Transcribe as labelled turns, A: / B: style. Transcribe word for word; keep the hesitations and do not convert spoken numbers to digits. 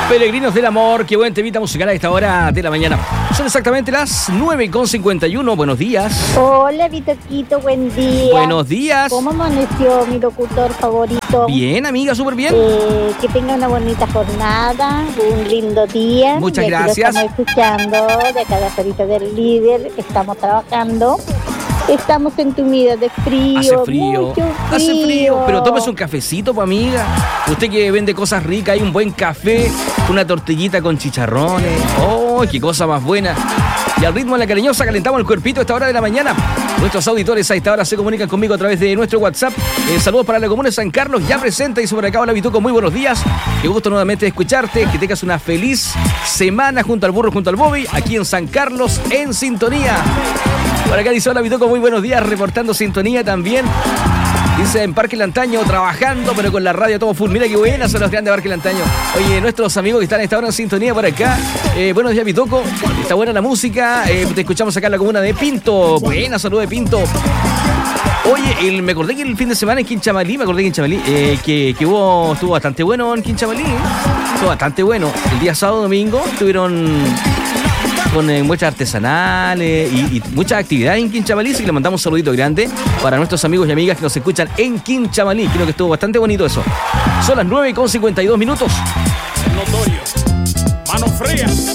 A: Peregrinos del amor, qué buen temita musical a esta hora de la mañana. Son exactamente las nueve con cincuenta y uno. Buenos días.
B: Hola, Vitoquito, buen día.
A: Buenos días.
B: ¿Cómo amaneció mi locutor favorito?
A: Bien, amiga, súper bien.
B: Eh, que tenga una bonita jornada, un lindo día.
A: Muchas
B: y aquí
A: gracias.
B: Lo estamos escuchando de cada Cerrito del Líder. Estamos trabajando. Estamos entumidas de frío.
A: Hace frío.
B: Mucho frío.
A: Hace frío. Pero tómese un cafecito, pues, amiga. Usted que vende cosas ricas, hay un buen café, una tortillita con chicharrones. ¡Oh, qué cosa más buena! Y al ritmo de la cariñosa calentamos el cuerpito a esta hora de la mañana. Nuestros auditores a esta hora se comunican conmigo a través de nuestro WhatsApp. Eh, saludos para la comuna de San Carlos, ya presente y sobre acá. Hola, Vituco, muy buenos días. Qué gusto nuevamente escucharte. Que tengas una feliz semana junto al burro, junto al Bobby, aquí en San Carlos, en sintonía. Por acá dice, hola, Vituco, muy buenos días, reportando sintonía también. Dice, en Parque Lantaño, trabajando, pero con la radio todo full. Mira qué buenas son los grandes Parque Lantaño. Oye, nuestros amigos que están a esta hora en sintonía por acá. Eh, buenos días, Vituco. Está buena la música. Eh, te escuchamos acá en la comuna de Pinto. Buena, saludos de Pinto. Oye, el, me acordé que el fin de semana en Quinchamalí, me acordé que en Quinchamalí, eh, que, que hubo, estuvo bastante bueno en Quinchamalí. ¿eh? Estuvo bastante bueno. El día sábado, domingo, estuvieron con eh, muestras artesanales y, y muchas actividades en Quinchamalí, así que le mandamos un saludito grande para nuestros amigos y amigas que nos escuchan en Quinchamalí. Creo que estuvo bastante bonito eso. Son las nueve con cincuenta y dos minutos.
C: Notorio. Mano fría.